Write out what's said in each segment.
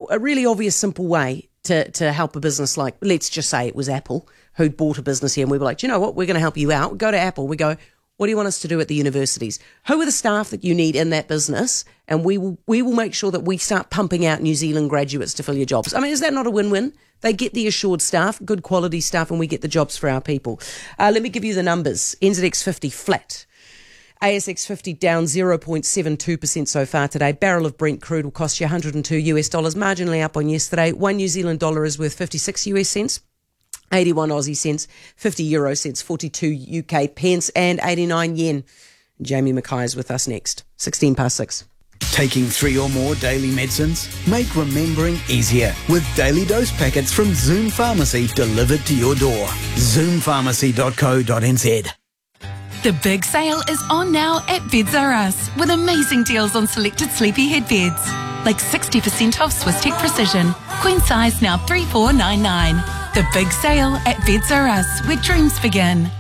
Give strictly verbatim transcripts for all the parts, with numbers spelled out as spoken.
a really obvious, simple way to, to help a business like, let's just say it was Apple, who'd bought a business here, and we were like, do you know what, we're going to help you out. Go to Apple. We go, what do you want us to do at the universities? Who are the staff that you need in that business? And we will we will make sure that we start pumping out New Zealand graduates to fill your jobs. I mean, is that not a win-win? They get the assured staff, good quality staff, and we get the jobs for our people. Uh, let me give you the numbers. N Z X fifty flat. A S X fifty down zero point seven two percent so far today. Barrel of Brent crude will cost you one hundred two US dollars, marginally up on yesterday. One New Zealand dollar is worth fifty-six US cents. eighty-one Aussie cents, fifty euro cents, forty-two U K pence, and eighty-nine yen. Jamie Mackay is with us next. sixteen past six. Taking three or more daily medicines? Make remembering easier with daily dose packets from Zoom Pharmacy delivered to your door. zoom pharmacy dot co dot n z. The big sale is on now at Beds R Us with amazing deals on selected sleepy head beds. Like sixty percent off Swisstech Precision. Queen size now three four nine nine. The big sale at Beds R Us, where dreams begin.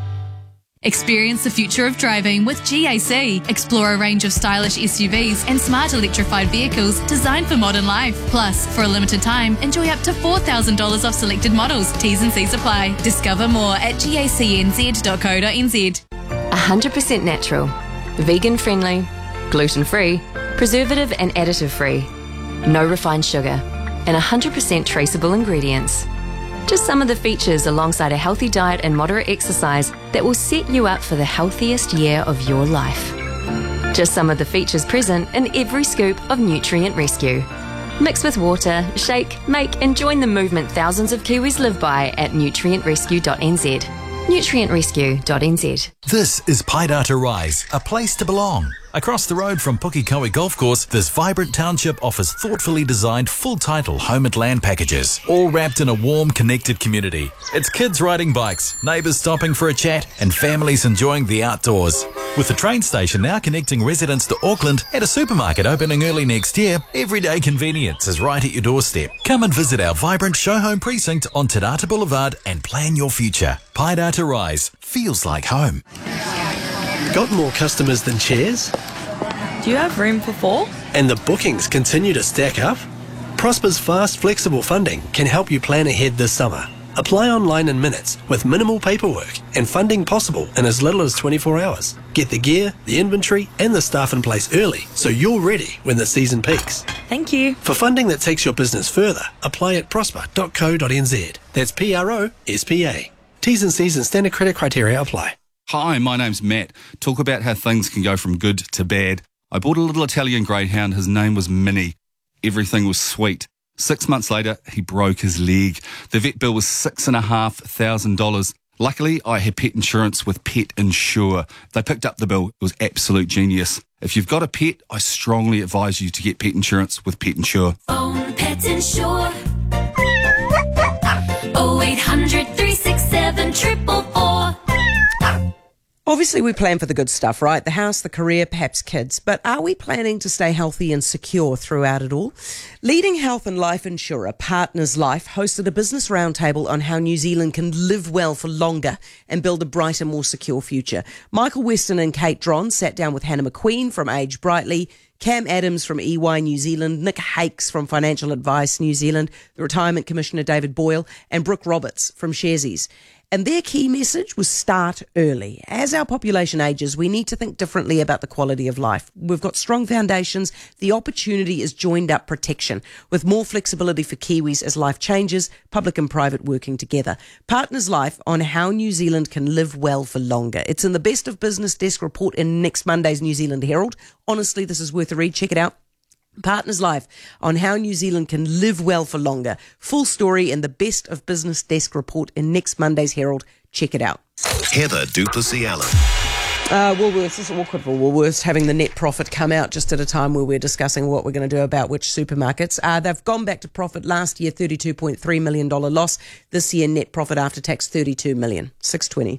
Experience the future of driving with G A C. Explore a range of stylish S U Vs and smart electrified vehicles designed for modern life. Plus, for a limited time, enjoy up to four thousand dollars off selected models. T's and C's apply. Discover more at gacnz dot co dot n z. one hundred percent natural, vegan friendly, gluten free, preservative and additive free, no refined sugar, and one hundred percent traceable ingredients. Just some of the features alongside a healthy diet and moderate exercise that will set you up for the healthiest year of your life. Just some of the features present in every scoop of Nutrient Rescue. Mix with water, shake, make and join the movement thousands of Kiwis live by at nutrient rescue dot n z. nutrient rescue dot n z. This is Paidata Rise, a place to belong. Across the road from Pukekohe Golf Course, this vibrant township offers thoughtfully designed full-title home and land packages, all wrapped in a warm, connected community. It's kids riding bikes, neighbours stopping for a chat, and families enjoying the outdoors. With the train station now connecting residents to Auckland and a supermarket opening early next year, everyday convenience is right at your doorstep. Come and visit our vibrant show home precinct on Te Rata Boulevard and plan your future. Paidata Rise feels like home. Got more customers than chairs? Do you have room for four? And the bookings continue to stack up? Prosper's fast, flexible funding can help you plan ahead this summer. Apply online in minutes with minimal paperwork and funding possible in as little as twenty-four hours. Get the gear, the inventory and the staff in place early so you're ready when the season peaks. Thank you. For funding that takes your business further, apply at prosper dot co dot n z. That's P R O S P A. T's and C's and standard credit criteria apply. Hi, my name's Matt. Talk about how things can go from good to bad. I bought a little Italian greyhound. His name was Minnie. Everything was sweet. Six months later, he broke his leg. The vet bill was six and a half thousand dollars. Luckily, I had pet insurance with Pet Insure. They picked up the bill. It was absolute genius. If you've got a pet, I strongly advise you to get pet insurance with Pet Insure. Phone Pet Insure. oh eight hundred, three six seven, four four four. Obviously, we plan for the good stuff, right? The house, the career, perhaps kids. But are we planning to stay healthy and secure throughout it all? Leading health and life insurer Partners Life hosted a business roundtable on how New Zealand can live well for longer and build a brighter, more secure future. Michael Weston and Kate Dron sat down with Hannah McQueen from Age Brightly, Cam Adams from E Y New Zealand, Nick Hakes from Financial Advice New Zealand, the Retirement Commissioner David Boyle, and Brooke Roberts from Sharesies. And their key message was start early. As our population ages, we need to think differently about the quality of life. We've got strong foundations. The opportunity is joined up protection with more flexibility for Kiwis as life changes, public and private working together. Partners Life on how New Zealand can live well for longer. It's in the Best of Business Desk report in next Monday's New Zealand Herald. Honestly, this is worth a read. Check it out. Partners Life on how New Zealand can live well for longer. Full story in the Best of Business Desk report in next Monday's Herald. Check it out. Heather du Plessis-Allen. Uh, Woolworths, this is awkward for Woolworths, having the net profit come out just at a time where we're discussing what we're going to do about which supermarkets. Uh, they've gone back to profit last year, thirty-two point three million dollars loss. This year, net profit after tax, thirty-two million dollars, six twenty.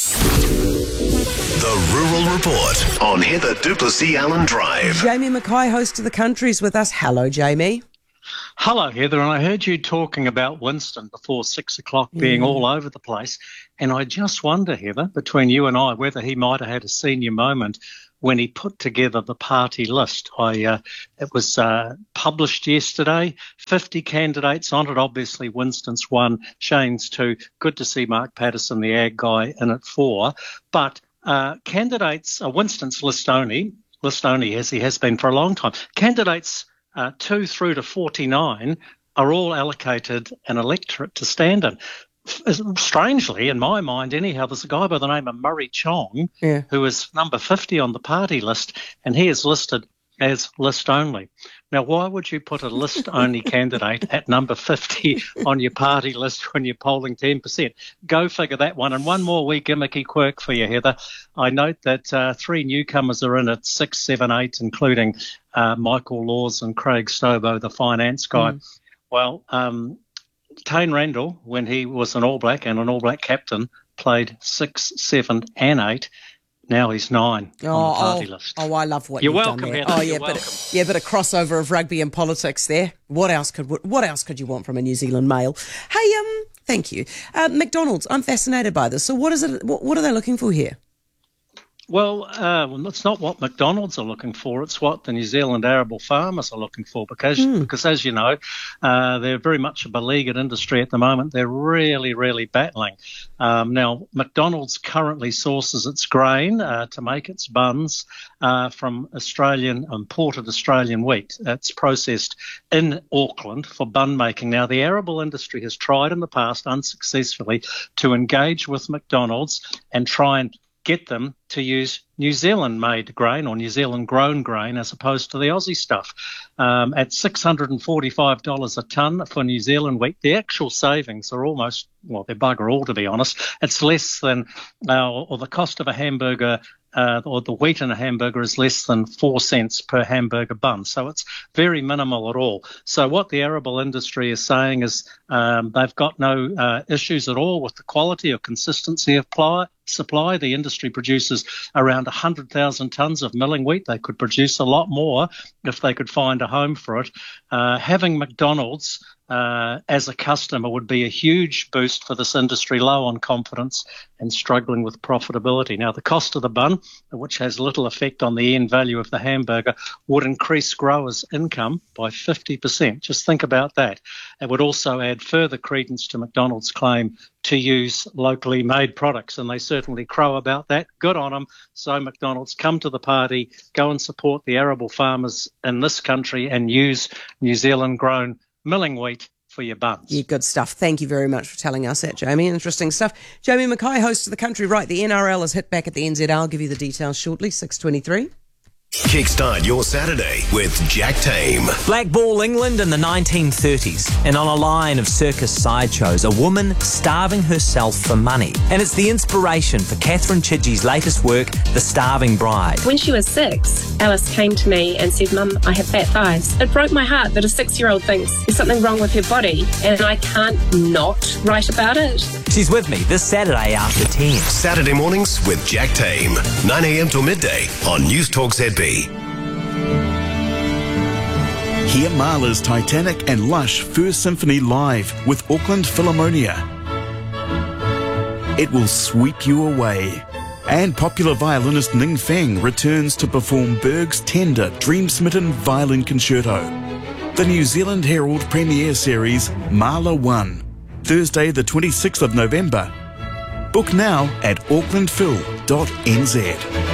The Rural Report on Heather du Plessis-Allen Drive. Jamie Mackay, host of The Country, is with us. Hello, Jamie. Hello, Heather, and I heard you talking about Winston before six o'clock being Mm. all over the place, and I just wonder, Heather, between you and I, whether he might have had a senior moment when he put together the party list. I uh, it was uh, published yesterday, fifty candidates on it. Obviously, Winston's one, Shane's two. Good to see Mark Patterson, the ag guy, in at four. But uh, candidates, uh, Winston's list only, list only as he has been for a long time. Candidates uh, two through to forty-nine are all allocated an electorate to stand in. Strangely, in my mind anyhow, there's a guy by the name of Murray Chong, yeah. who is number fifty on the party list, and he is listed as list only. Now, why would you put a list only candidate at number fifty on your party list when you're polling ten percent? Go figure that one. And one more wee gimmicky quirk for you, Heather. I note that uh, three newcomers are in at six, seven, eight, including uh, Michael Laws and Craig Stobo, the finance guy. Mm. Well, um, Tane Randall, when he was an All Black and an All Black captain, played six, seven, and eight. Now he's nine oh, on the party oh, list. Oh, I love what You're you've welcome, done there. Heather. Oh, yeah, You're but welcome. yeah, bit of crossover of rugby and politics there. What else could what else could you want from a New Zealand male? Hey, um, thank you, uh, McDonald's. I'm fascinated by this. So, what is it? What, what are they looking for here? Well, uh, well, it's not what McDonald's are looking for. It's what the New Zealand arable farmers are looking for because, mm. because as you know, uh, they're very much a beleaguered industry at the moment. They're really, really battling. Um, now, McDonald's currently sources its grain uh, to make its buns uh, from Australian, imported Australian wheat. It's processed in Auckland for bun making. Now, the arable industry has tried in the past unsuccessfully to engage with McDonald's and try and get them to use New Zealand-made grain or New Zealand-grown grain as opposed to the Aussie stuff. Um, at six hundred forty-five dollars a tonne for New Zealand wheat, the actual savings are almost, well, they're bugger all, to be honest. It's less than, uh, or the cost of a hamburger Uh, or the wheat in a hamburger is less than four cents per hamburger bun. So it's very minimal at all. So what the arable industry is saying is um, they've got no uh, issues at all with the quality or consistency of ply, supply. The industry produces around one hundred thousand tonnes of milling wheat. They could produce a lot more if they could find a home for it. Uh, having McDonald's Uh, as a customer would be a huge boost for this industry, low on confidence and struggling with profitability. Now, the cost of the bun, which has little effect on the end value of the hamburger, would increase growers' income by fifty percent. Just think about that. It would also add further credence to McDonald's claim to use locally made products, and they certainly crow about that. Good on them. So McDonald's, come to the party, go and support the arable farmers in this country and use New Zealand-grown milling wheat for your buns. Yeah, good stuff. Thank you very much for telling us that, Jamie. Interesting stuff. Jamie Mackay, host of The Country Right. The N R L is hit back at the N Z L. I'll give you the details shortly, six twenty-three. Kickstart your Saturday with Jack Tame. Black Ball England in the nineteen thirties, and on a line of circus sideshows, a woman starving herself for money. And it's the inspiration for Catherine Chidgey's latest work, The Starving Bride. When she was six, Alice came to me and said, "Mum, I have fat thighs." It broke my heart that a six-year-old thinks there's something wrong with her body, and I can't not write about it. She's with me this Saturday after ten. Saturday mornings with Jack Tame, nine a.m. till midday on News Talk Z B. Hear Mahler's Titanic and Lush First Symphony live with Auckland Philharmonia. It will sweep you away. And popular violinist Ning Feng returns to perform Berg's tender, dream-smitten violin concerto. The New Zealand Herald premiere series Mahler one, Thursday the twenty-sixth of November. Book now at auckland phil dot n z.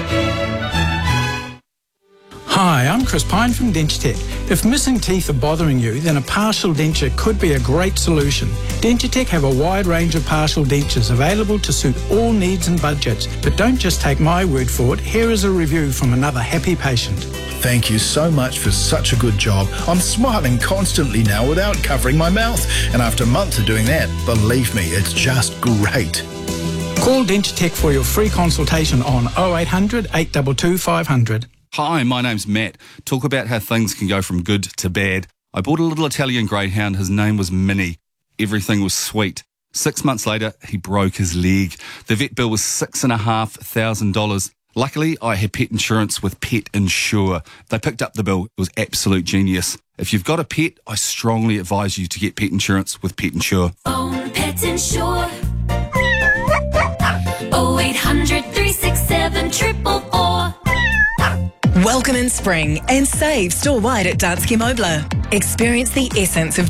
Hi, I'm Chris Pine from Dentitech. If missing teeth are bothering you, then a partial denture could be a great solution. Dentitech have a wide range of partial dentures available to suit all needs and budgets. But don't just take my word for it. Here is a review from another happy patient. Thank you so much for such a good job. I'm smiling constantly now without covering my mouth. And after months of doing that, believe me, it's just great. Call Dentitech for your free consultation on oh eight hundred, eight two two, five hundred. Hi, my name's Matt. Talk about how things can go from good to bad. I bought a little Italian greyhound. His name was Minnie. Everything was sweet. Six months later, he broke his leg. The vet bill was six and a half thousand dollars. Luckily, I had pet insurance with Pet Insure. They picked up the bill. It was absolute genius. If you've got a pet, I strongly advise you to get pet insurance with Pet Insure. Phone Pet Insure. oh eight hundred, three six seven, four four four. Welcome in spring and save store-wide at Danske Mobler. Experience the essence of